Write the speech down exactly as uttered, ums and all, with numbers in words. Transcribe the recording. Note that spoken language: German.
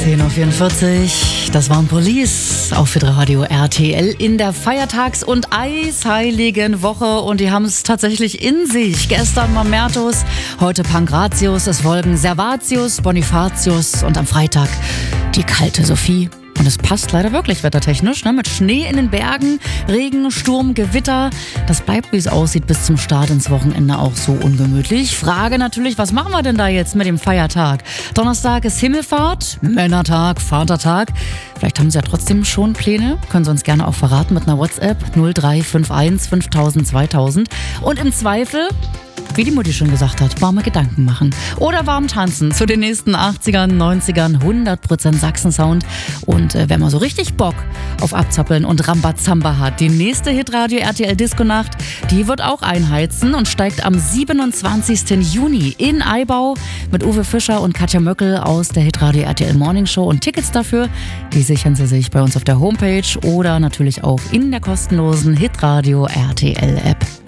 zehn Uhr vierundvierzig, das waren Police auf Hitradio R T L in der Feiertags- und Eisheiligen Woche und die haben es tatsächlich in sich. Gestern Mamertus, heute Pankratius, es folgen Servatius, Bonifatius und am Freitag die kalte Sophie. Und es passt leider wirklich wettertechnisch, ne? Mit Schnee in den Bergen, Regen, Sturm, Gewitter. Das bleibt, wie es aussieht, bis zum Start ins Wochenende auch so ungemütlich. Frage natürlich, was machen wir denn da jetzt mit dem Feiertag? Donnerstag ist Himmelfahrt, Männertag, Vatertag. Vielleicht haben Sie ja trotzdem schon Pläne. Können Sie uns gerne auch verraten mit einer WhatsApp null drei fünf eins fünftausend zweitausend. Und im Zweifel, wie die Mutti schon gesagt hat, warme Gedanken machen. Oder warm tanzen zu den nächsten achtzigern, neunzigern, hundert Prozent Sachsen-Sound. Und äh, wenn man so richtig Bock auf Abzappeln und Rambazamba hat, die nächste Hitradio R T L Disco-Nacht, die wird auch einheizen und steigt am siebenundzwanzigsten Juni in Aibau mit Uwe Fischer und Katja Möckel aus der Hitradio R T L Morning Show. Und Tickets dafür, die sichern Sie sich bei uns auf der Homepage oder natürlich auch in der kostenlosen Hitradio R T L App.